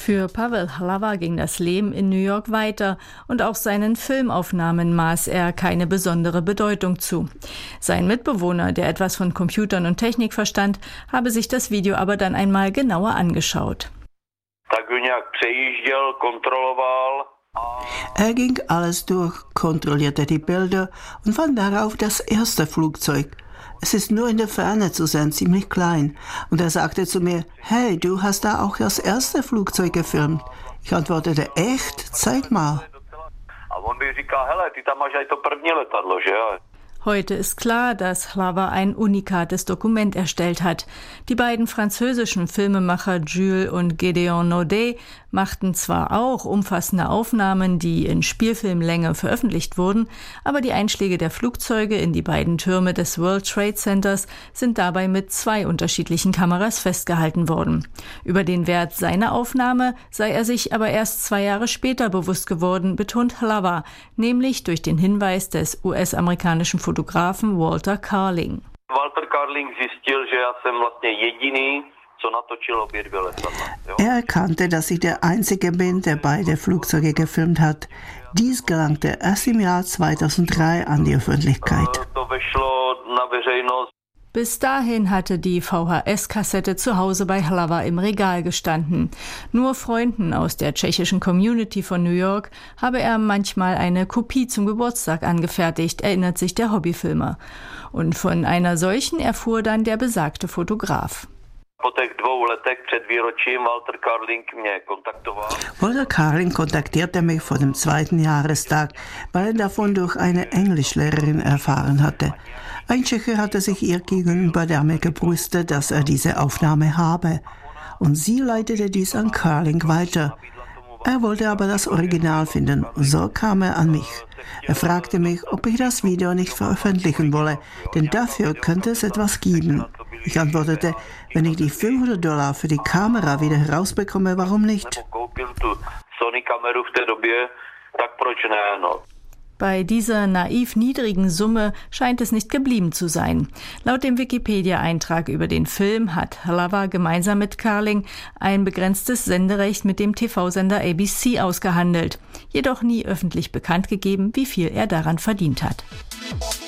Für Pavel Hlava ging das Leben in New York weiter und auch seinen Filmaufnahmen maß er keine besondere Bedeutung zu. Sein Mitbewohner, der etwas von Computern und Technik verstand, habe sich das Video aber dann einmal genauer angeschaut. Er ging alles durch, kontrollierte die Bilder und fand darauf das erste Flugzeug. Es ist nur in der Ferne zu sehen, ziemlich klein. Und er sagte zu mir, hey, du hast da auch das erste Flugzeug gefilmt. Ich antwortete, echt? Zeig mal. Heute ist klar, dass Hlava ein unikates Dokument erstellt hat. Die beiden französischen Filmemacher Jules und Gédéon Naudet machten zwar auch umfassende Aufnahmen, die in Spielfilmlänge veröffentlicht wurden, aber die Einschläge der Flugzeuge in die beiden Türme des World Trade Centers sind dabei mit 2 unterschiedlichen Kameras festgehalten worden. Über den Wert seiner Aufnahme sei er sich aber erst 2 Jahre später bewusst geworden, betont Hlava, nämlich durch den Hinweis des US-amerikanischen Fotografen Walter Carling. Walter Carling zjistil, že já jsem vlastně jediný, co natočil obě dvě letadla. Er erkannte, dass ich der Einzige bin, der beide Flugzeuge gefilmt hat. Dies gelangte erst im Jahr 2003 an die Öffentlichkeit. To vešlo na veřejnost. Bis dahin hatte die VHS-Kassette zu Hause bei Hlava im Regal gestanden. Nur Freunden aus der tschechischen Community von New York habe er manchmal eine Kopie zum Geburtstag angefertigt, erinnert sich der Hobbyfilmer. Und von einer solchen erfuhr dann der besagte Fotograf. Walter Carling kontaktierte mich vor dem 2. Jahrestag, weil er davon durch eine Englischlehrerin erfahren hatte. Ein Tscheche hatte sich ihr gegenüber damit gebrüstet, dass er diese Aufnahme habe. Und sie leitete dies an Carling weiter. Er wollte aber das Original finden. So kam er an mich. Er fragte mich, ob ich das Video nicht veröffentlichen wolle, denn dafür könnte es etwas geben. Ich antwortete, wenn ich die $500 für die Kamera wieder herausbekomme, warum nicht? Bei dieser naiv niedrigen Summe scheint es nicht geblieben zu sein. Laut dem Wikipedia-Eintrag über den Film hat Hlava gemeinsam mit Carling ein begrenztes Senderecht mit dem TV-Sender ABC ausgehandelt, jedoch nie öffentlich bekannt gegeben, wie viel er daran verdient hat.